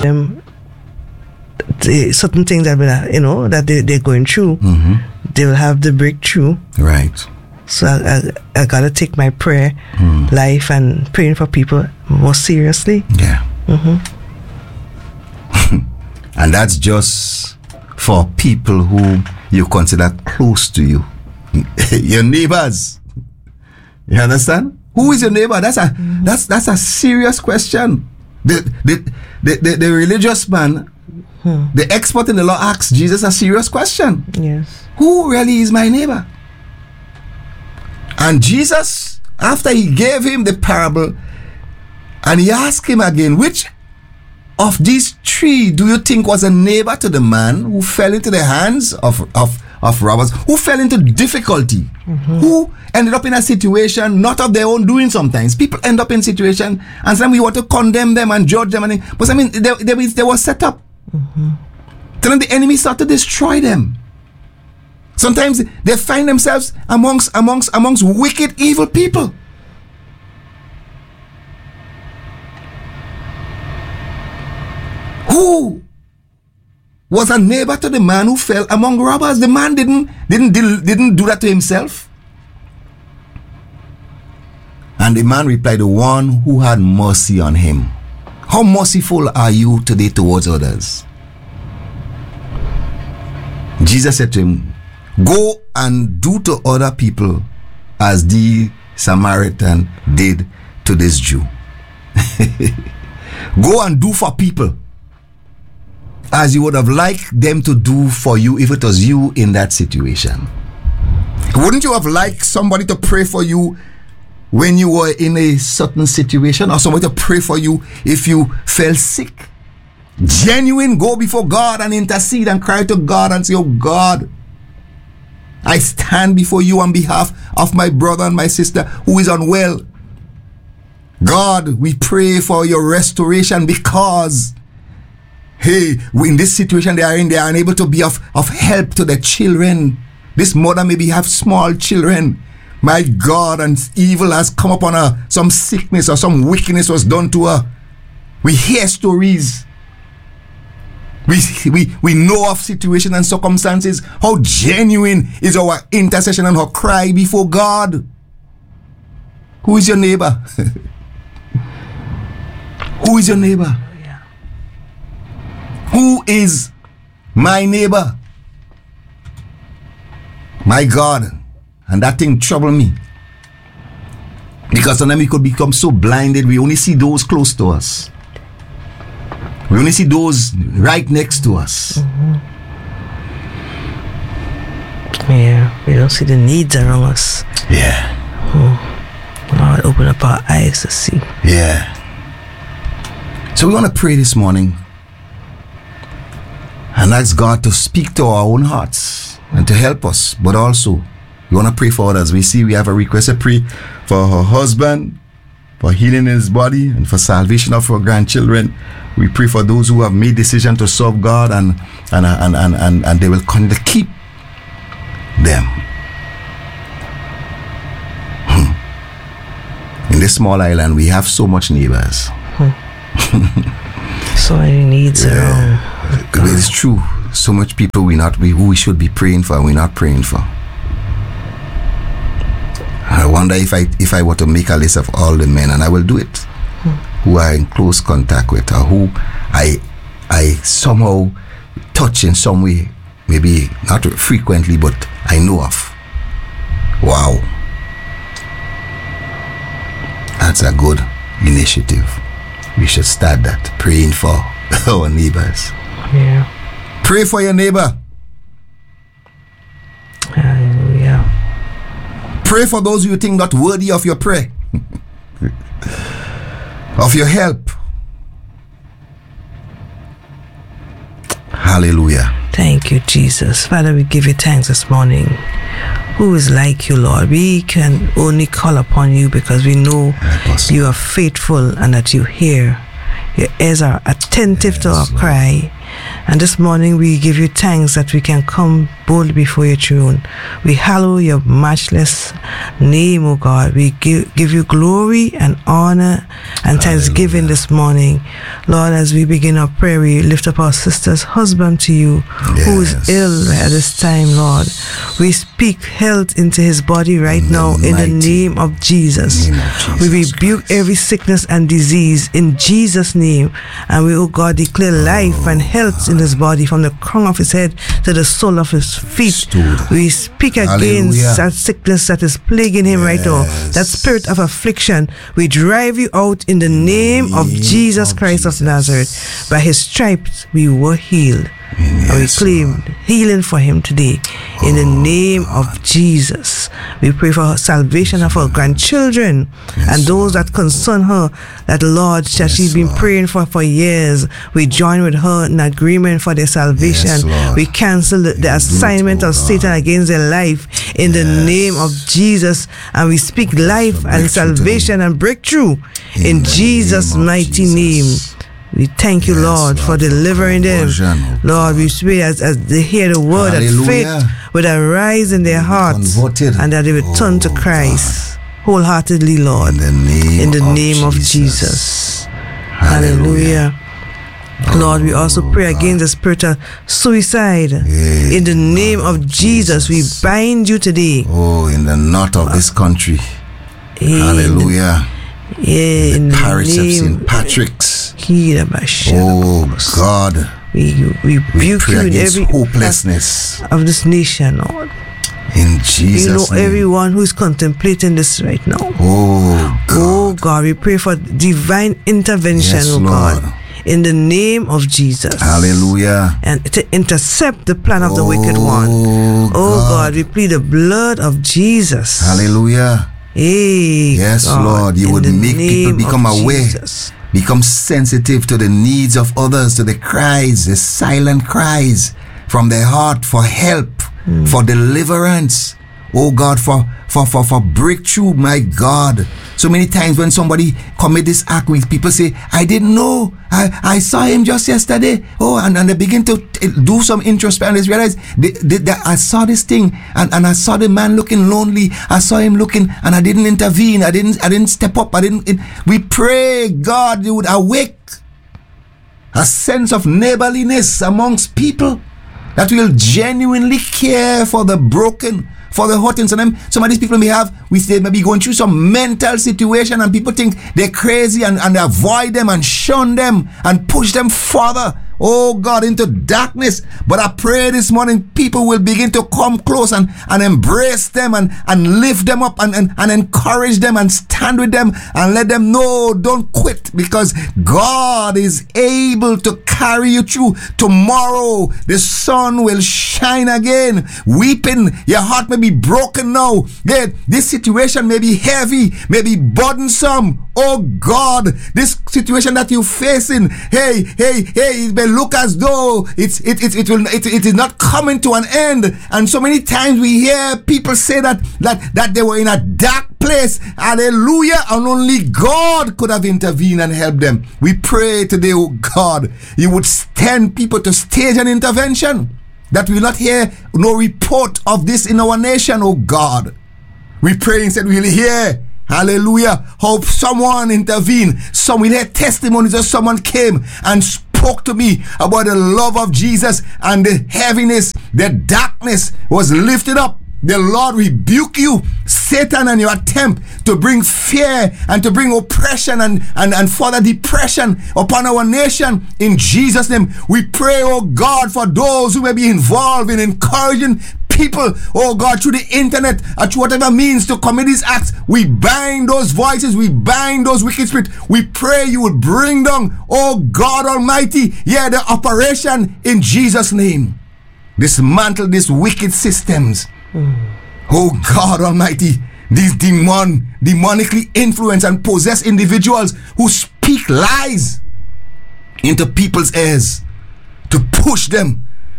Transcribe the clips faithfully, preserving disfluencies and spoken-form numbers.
them the certain things that will, you know, that they, they're going through, mm-hmm. they will have the breakthrough. Right. So I, I, I gotta take my prayer mm. life and praying for people more seriously. Yeah. Mm-hmm. And that's just for people who you consider close to you. Your neighbors. You understand? Who is your neighbor? That's a mm-hmm. that's that's a serious question. The the the, the, the religious man, hmm. the expert in the law, asks Jesus a serious question. Yes. Who really is my neighbor? And Jesus, after he gave him the parable, and he asked him again, which of these three do you think was a neighbor to the man who fell into the hands of, of, of robbers, who fell into difficulty, mm-hmm. who ended up in a situation not of their own doing sometimes. People end up in situation and sometimes we want to condemn them and judge them. And, but I mean, they, they, they were set up. Mm-hmm. Then the enemy started to destroy them. Sometimes they find themselves amongst amongst amongst wicked, evil people. Who was a neighbor to the man who fell among robbers? The man didn't didn't didn't do that to himself. And the man replied, the one who had mercy on him. How merciful are you today towards others? Jesus said to him, go and do to other people as the Samaritan did to this Jew. Go and do for people as you would have liked them to do for you if it was you in that situation. Wouldn't you have liked somebody to pray for you when you were in a certain situation, or somebody to pray for you if you fell sick? Genuine, go before God and intercede and cry to God and say, oh God, I stand before you on behalf of my brother and my sister who is unwell. God, we pray for your restoration because, hey, in this situation they are in, they are unable to be of, of help to their children. This mother maybe have small children. My God, and evil has come upon her. Some sickness or some wickedness was done to her. We hear stories. We, we, we know of situations and circumstances. How genuine is our intercession and our cry before God? Who is your neighbor? Who is your neighbor? Who is my neighbor? My God. And that thing troubled me. Because sometimes we could become so blinded, we only see those close to us. We only see those right next to us. Mm-hmm. Yeah, we don't see the needs around us. Yeah. Oh, Lord, open up our eyes to see. Yeah. So we want to pray this morning and ask God to speak to our own hearts and to help us. But also, we want to pray for others. We see we have a request to pray for her husband, for healing in his body, and for salvation of our grandchildren. We pray for those who have made decision to serve God and and and and, and, and they will continue to keep them. Hmm. In this small island, we have so much neighbors. Hmm. So many needs yeah. around. It's true. So much people we not we who we should be praying for, we're not praying for. I wonder if I if I were to make a list of all the men, and I will do it, hmm. who are in close contact with, or who I I somehow touch in some way, maybe not frequently, but I know of. Wow. That's a good initiative. We should start that, praying for our neighbors. Yeah. Pray for your neighbor. Hallelujah. Pray for those you think not worthy of your prayer, of your help. Hallelujah. Thank you, Jesus. Father, we give you thanks this morning. Who is like you, Lord? We can only call upon you because we know you are faithful and that you hear. Your ears are attentive yes, to our Lord. Cry. And this morning we give you thanks that we can come boldly before your throne. We hallow your matchless name, O God. We give, give you glory and honor and thanksgiving this morning. Lord, as we begin our prayer, we lift up our sister's husband to you, yes. who is ill at this time, Lord. We speak health into his body right in now in the name of Jesus. Name of Jesus we rebuke Christ. every sickness and disease in Jesus' name. And we, O God, declare oh, life and health in his body from the crown of his head to the sole of his feet. Stood. We speak against Hallelujah. that sickness that is plaguing him yes. right now, that spirit of affliction. We drive you out in the name, name of Jesus of Christ Jesus. of Nazareth. By his stripes we were healed. Yes, and we claim Lord. healing for him today in the name oh, of Jesus. We pray for salvation yes, of our grandchildren yes, and those Lord. that concern her, that Lord, that yes, she's been Lord. praying for for years. We join with her in agreement for their salvation. Yes, we cancel the, the assignment of Satan against their life in yes. the name of Jesus, and we speak life and salvation and breakthrough in, in Jesus' mighty Jesus. name. We thank you, yes, Lord, for delivering them. Lord, we pray as, as they hear the word Hallelujah. that faith would arise in their hearts Converted. and that they would turn oh, to Christ God. wholeheartedly, Lord, in the name, in the of, name of Jesus. Jesus. Hallelujah. Hallelujah. Lord, we also pray against the spirit of suicide. Yeah. In the name of Jesus, we bind you today. Oh, in the north of this country. In Hallelujah. Yeah, in the parish of Saint Patrick's. Oh God, we we rebuke you in every hopelessness of this nation, Lord. In Jesus' You know name. everyone who is contemplating this right now. Oh God. Oh God, we pray for divine intervention, yes, oh Lord. God. In the name of Jesus. Hallelujah. And to intercept the plan of oh, the wicked one. Oh God. God, we plead the blood of Jesus. Hallelujah. Hey, yes, God, Lord, you would make people become aware, Jesus. become sensitive to the needs of others, to the cries, the silent cries from their heart for help, mm. for deliverance. Oh God, for, for, for, for breakthrough, my God. So many times when somebody commit this act with people say, I didn't know. I, I saw him just yesterday. Oh, and, and they begin to t- do some introspection and realize they, they, they, I saw this thing and, and I saw the man looking lonely. I saw him looking and I didn't intervene. I didn't I didn't step up. I didn't. It, we pray, God, you would awake a sense of neighborliness amongst people, that will genuinely care for the broken, for the hurting. So them, some of these people may have, we say, maybe going through some mental situation and people think they're crazy and, and they avoid them and shun them and push them further, oh God, into darkness. But I pray this morning people will begin to come close and, and embrace them and, and lift them up and, and, and encourage them and stand with them and let them know, don't quit, because God is able to carry you through. Tomorrow the sun will shine again. Weeping, your heart may be broken now. Yeah, this situation may be heavy, may be burdensome. Oh God, this situation that you're facing, hey, hey, hey, it may look as though it's it it, it will it, it is not coming to an end. And so many times we hear people say that that that they were in a dark place. Hallelujah. And only God could have intervened and helped them. We pray today, oh God, you would send people to stage an intervention, that we will not hear no report of this in our nation, oh God. We pray instead we will hear, hallelujah, how someone intervened. Some will hear testimonies that someone came and spoke to me about the love of Jesus, and the heaviness, the darkness was lifted up. The Lord rebuke you, Satan, and your attempt to bring fear and to bring oppression and, and, and further depression upon our nation. In Jesus' name, we pray, oh God, for those who may be involved in encouraging people, oh God, through the internet or through whatever means to commit these acts. We bind those voices, we bind those wicked spirits. We pray you would bring down, oh God Almighty, yeah, the operation in Jesus' name. Dismantle these wicked systems. Mm. Oh God Almighty, these demon, demonically influenced and possessed individuals who speak lies into people's ears to push them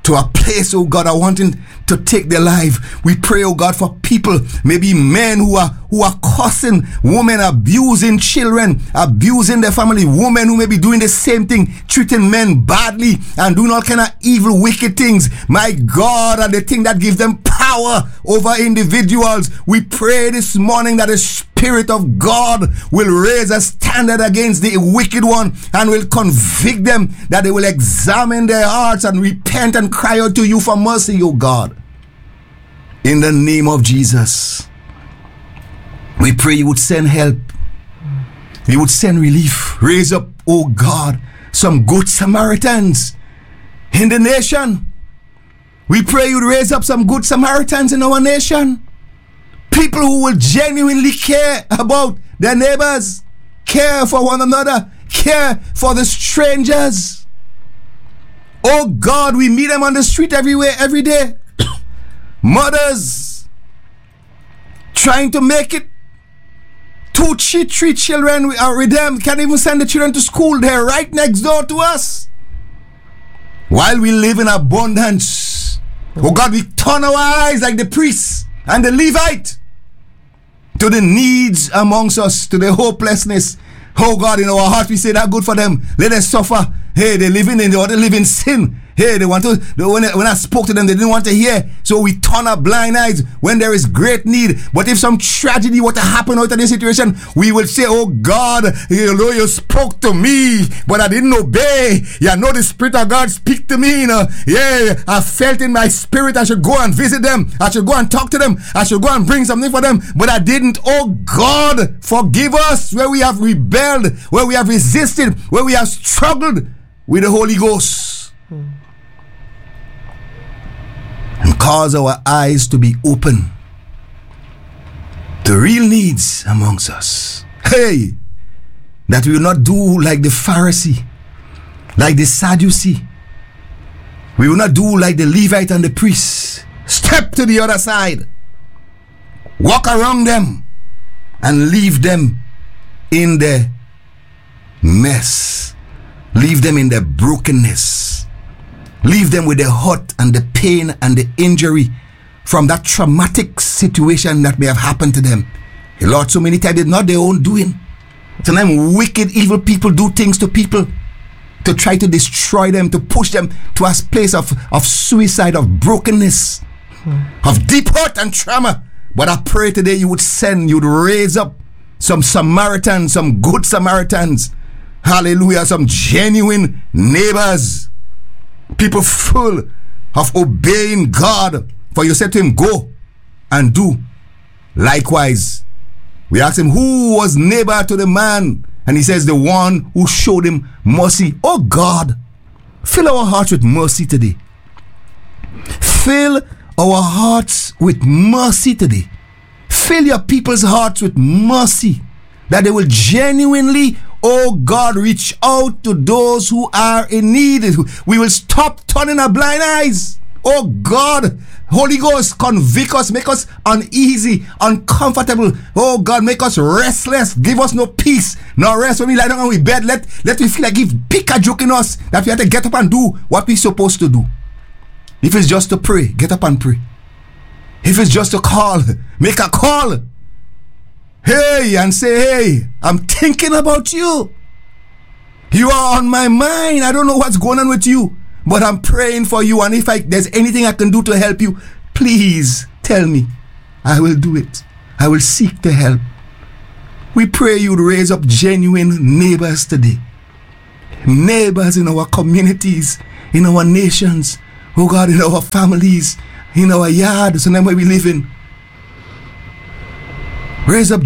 to a place, oh God, are wanting to take their life. We pray, oh God, for people, maybe men who are who are cursing, women abusing children, abusing their family, women who may be doing the same thing, treating men badly and doing all kind of evil, wicked things. My God, and the thing that gives them power over individuals. We pray this morning that the Spirit of God will raise a standard against the wicked one and will convict them, that they will examine their hearts and repent and cry out to you for mercy, O God. In the name of Jesus, we pray you would send help. You would send relief. Raise up, O God, some good Samaritans in the nation. We pray you'd raise up some good Samaritans in our nation. People who will genuinely care about their neighbors, care for one another, care for the strangers. Oh God, we meet them on the street everywhere, every day. Mothers trying to make it. Two, three, three children are with them. Can't even send the children to school. They're right next door to us. While we live in abundance, oh God, we turn our eyes like the priests and the Levite to the needs amongst us, to the hopelessness. Oh God, in our heart we say that good for them. Let them suffer. Hey, they living in, they want to live in sin. Hey, they want to, they, when, I, when I spoke to them, they didn't want to hear. So we turn our blind eyes when there is great need. But if some tragedy were to happen out of this situation, we will say, oh God, you know, you spoke to me, but I didn't obey. You know, the Spirit of God speak to me. You know? Yeah, I felt in my spirit I should go and visit them. I should go and talk to them. I should go and bring something for them. But I didn't. Oh God, forgive us where we have rebelled, where we have resisted, where we have struggled with the Holy Ghost. Hmm. And cause our eyes to be open to real needs amongst us. Hey, that we will not do like the Pharisee, like the Sadducee. We will not do like the Levite and the priest. Step to the other side, walk around them, and leave them in their mess. Leave them in their brokenness. Leave them with the hurt and the pain and the injury from that traumatic situation that may have happened to them. Hey Lord, so many times it's not their own doing. Sometimes wicked, evil people do things to people to try to destroy them, to push them to a place of, of suicide, of brokenness, hmm. of deep hurt and trauma. But I pray today you would send, you would raise up some Samaritans, some good Samaritans. Hallelujah, some genuine neighbors. People full of obeying God. For you said to him, go and do likewise. We asked him, who was neighbor to the man? And he says, the one who showed him mercy. Oh God, fill our hearts with mercy today. Fill our hearts with mercy today. Fill your people's hearts with mercy, that they will genuinely, oh God, reach out to those who are in need. We will stop turning our blind eyes. Oh God, Holy Ghost, convict us, make us uneasy, uncomfortable. Oh God, make us restless. Give us no peace, no rest. When we lie down on we bed, let, let we feel like if pick a joke in us, that we have to get up and do what we're supposed to do. If it's just to pray, get up and pray. If it's just to call, make a call. Hey, and say, hey, I'm thinking about you. You are on my mind. I don't know what's going on with you, but I'm praying for you. And if I, there's anything I can do to help you, please tell me. I will do it. I will seek to help. We pray you'd raise up genuine neighbors today. Neighbors in our communities, in our nations, oh God, in our families, in our yards, and where we live in. Raise up